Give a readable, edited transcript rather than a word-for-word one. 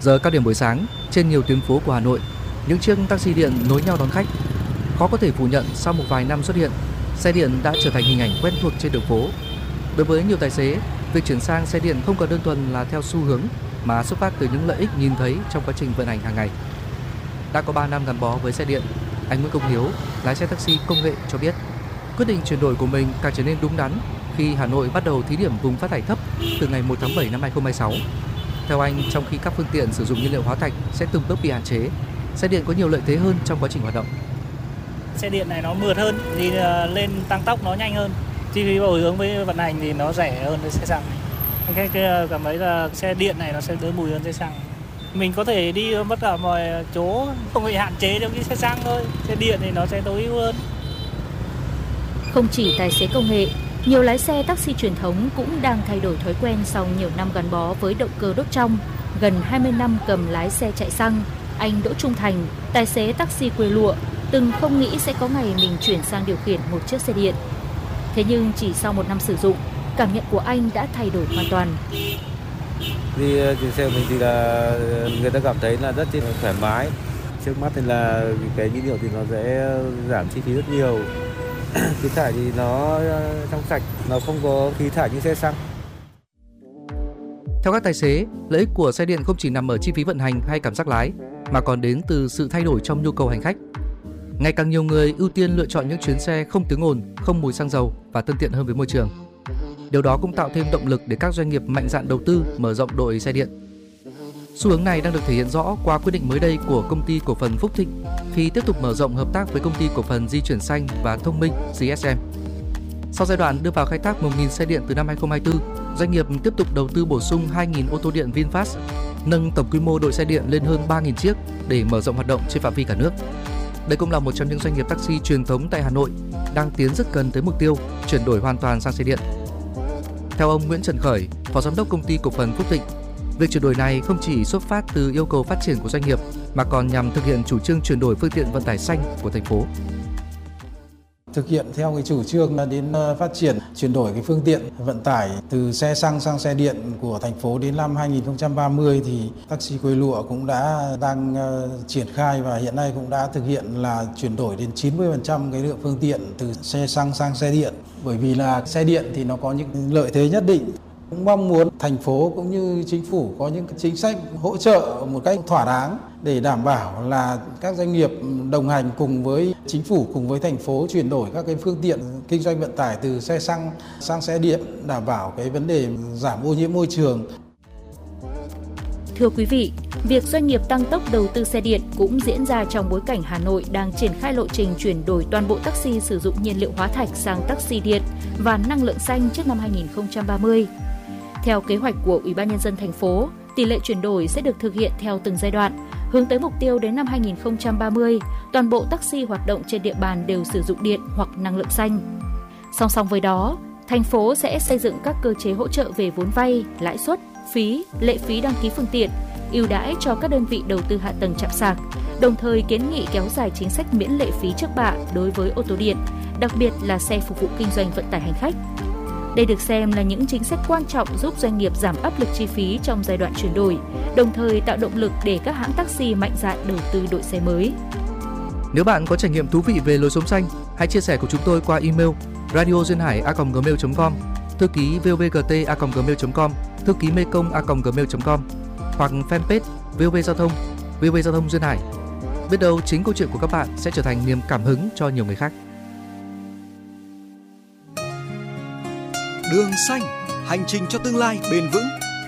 Giờ cao điểm buổi sáng, trên nhiều tuyến phố của Hà Nội, những chiếc taxi điện nối nhau đón khách. Khó có thể phủ nhận sau một vài năm xuất hiện, xe điện đã trở thành hình ảnh quen thuộc trên đường phố. Đối với nhiều tài xế, việc chuyển sang xe điện không còn đơn thuần là theo xu hướng mà xuất phát từ những lợi ích nhìn thấy trong quá trình vận hành hàng ngày. Đã có 3 năm gắn bó với xe điện, anh Nguyễn Công Hiếu, lái xe taxi công nghệ cho biết, quyết định chuyển đổi của mình càng trở nên đúng đắn khi Hà Nội bắt đầu thí điểm vùng phát thải thấp từ ngày 1 tháng 7 năm 2026. Theo anh, trong khi các phương tiện sử dụng nhiên liệu hóa thạch sẽ từng bước bị hạn chế, xe điện có nhiều lợi thế hơn trong quá trình hoạt động. Xe điện này nó mượt hơn, thì lên tăng tốc nó nhanh hơn. Chi phí bồi dưỡng với vận hành thì nó rẻ hơn với xe xăng. Cái cảm thấy là xe điện này nó sẽ đỡ mùi hơn xe xăng. Mình có thể đi tất cả mọi chỗ, không bị hạn chế giống như xe xăng thôi. Xe điện thì nó sẽ tối ưu hơn. Không chỉ tài xế công nghệ, nhiều lái xe taxi truyền thống cũng đang thay đổi thói quen sau nhiều năm gắn bó với động cơ đốt trong. Gần 20 năm cầm lái xe chạy xăng, anh Đỗ Trung Thành, tài xế taxi quê lụa, từng không nghĩ sẽ có ngày mình chuyển sang điều khiển một chiếc xe điện. Thế nhưng chỉ sau 1 năm sử dụng, cảm nhận của anh đã thay đổi hoàn toàn. Đi trên xe của mình thì là người ta cảm thấy là rất thoải mái. Trước mắt thì là cái nhiên liệu thì nó sẽ giảm chi phí rất nhiều. Khí thải thì nó trong sạch, nó không có khí thải như xe xăng. Theo các tài xế, lợi ích của xe điện không chỉ nằm ở chi phí vận hành hay cảm giác lái, mà còn đến từ sự thay đổi trong nhu cầu hành khách. Ngày càng nhiều người ưu tiên lựa chọn những chuyến xe không tiếng ồn, không mùi xăng dầu và thân thiện hơn với môi trường. Điều đó cũng tạo thêm động lực để các doanh nghiệp mạnh dạn đầu tư mở rộng đội xe điện. Xu hướng này đang được thể hiện rõ qua quyết định mới đây của công ty cổ phần Phúc Thịnh khi tiếp tục mở rộng hợp tác với công ty cổ phần di chuyển xanh và thông minh GSM. Sau giai đoạn đưa vào khai thác 1.000 xe điện từ năm 2024, doanh nghiệp tiếp tục đầu tư bổ sung 2.000 ô tô điện VinFast, nâng tổng quy mô đội xe điện lên hơn 3.000 chiếc để mở rộng hoạt động trên phạm vi cả nước. Đây cũng là một trong những doanh nghiệp taxi truyền thống tại Hà Nội đang tiến rất gần tới mục tiêu chuyển đổi hoàn toàn sang xe điện. Theo ông Nguyễn Trần Khởi, Phó Giám đốc công ty cổ phần Phúc Thịnh, việc chuyển đổi này không chỉ xuất phát từ yêu cầu phát triển của doanh nghiệp mà còn nhằm thực hiện chủ trương chuyển đổi phương tiện vận tải xanh của thành phố. Thực hiện theo cái chủ trương là đến phát triển chuyển đổi cái phương tiện vận tải từ xe xăng sang xe điện của thành phố đến năm 2030 thì taxi quê lụa cũng đang triển khai và hiện nay cũng đã thực hiện là chuyển đổi đến 90% cái lượng phương tiện từ xe xăng sang xe điện. Bởi vì là xe điện thì nó có những lợi thế nhất định. Cũng mong muốn thành phố cũng như chính phủ có những chính sách hỗ trợ một cách thỏa đáng để đảm bảo là các doanh nghiệp đồng hành cùng với chính phủ, cùng với thành phố chuyển đổi các cái phương tiện kinh doanh vận tải từ xe xăng sang xe điện, đảm bảo cái vấn đề giảm ô nhiễm môi trường. Thưa quý vị, việc doanh nghiệp tăng tốc đầu tư xe điện cũng diễn ra trong bối cảnh Hà Nội đang triển khai lộ trình chuyển đổi toàn bộ taxi sử dụng nhiên liệu hóa thạch sang taxi điện và năng lượng xanh trước năm 2030. Theo kế hoạch của Ủy ban Nhân dân thành phố, tỷ lệ chuyển đổi sẽ được thực hiện theo từng giai đoạn, hướng tới mục tiêu đến năm 2030, toàn bộ taxi hoạt động trên địa bàn đều sử dụng điện hoặc năng lượng xanh. Song song với đó, thành phố sẽ xây dựng các cơ chế hỗ trợ về vốn vay, lãi suất, phí, lệ phí đăng ký phương tiện, ưu đãi cho các đơn vị đầu tư hạ tầng trạm sạc, đồng thời kiến nghị kéo dài chính sách miễn lệ phí trước bạ đối với ô tô điện, đặc biệt là xe phục vụ kinh doanh vận tải hành khách. Đây được xem là những chính sách quan trọng giúp doanh nghiệp giảm áp lực chi phí trong giai đoạn chuyển đổi, đồng thời tạo động lực để các hãng taxi mạnh dạn đầu tư đội xe mới. Nếu bạn có trải nghiệm thú vị về lối sống xanh, hãy chia sẻ cùng chúng tôi qua email radioduyênhải@gmail.com, thư ký vovgt@gmail.com, thư ký mekong@gmail.com hoặc fanpage VOV Giao thông, VOV Giao thông Duyên Hải. Biết đâu chính câu chuyện của các bạn sẽ trở thành niềm cảm hứng cho nhiều người khác. Đường xanh, hành trình cho tương lai bền vững.